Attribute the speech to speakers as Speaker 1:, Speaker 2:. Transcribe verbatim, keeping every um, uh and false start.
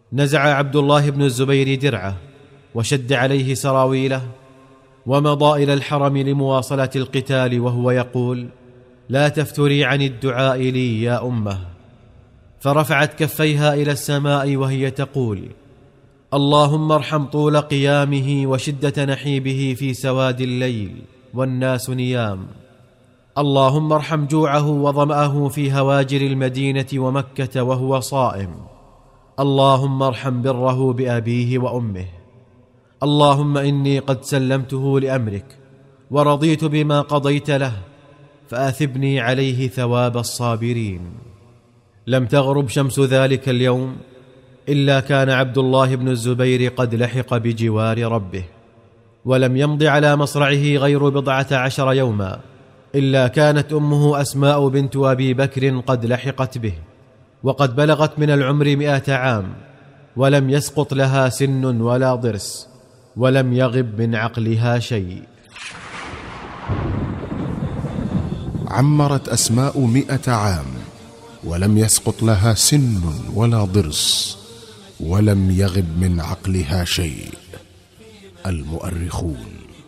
Speaker 1: نزع عبد الله بن الزبير درعه وشد عليه سراويله ومضى إلى الحرم لمواصلة القتال وهو يقول: لا تفتري عن الدعاء لي يا أمه. فرفعت كفيها إلى السماء وهي تقول: اللهم ارحم طول قيامه وشدة نحيبه في سواد الليل والناس نيام. اللهم ارحم جوعه وظمأه في هواجر المدينة ومكة وهو صائم. اللهم ارحم بره بأبيه وأمه. اللهم إني قد سلمته لأمرك ورضيت بما قضيت له، فأثبني عليه ثواب الصابرين. لم تغرب شمس ذلك اليوم إلا كان عبد الله بن الزبير قد لحق بجوار ربه، ولم يمض على مصرعه غير بضعة عشر يوما إلا كانت أمه أسماء بنت أبي بكر قد لحقت به، وقد بلغت من العمر مئة عام، ولم يسقط لها سن ولا ضرس، ولم يغب من عقلها شيء.
Speaker 2: عمرت أسماء مئة عام ولم يسقط لها سن ولا ضرس، ولم يغب من عقلها شيء. المؤرخون.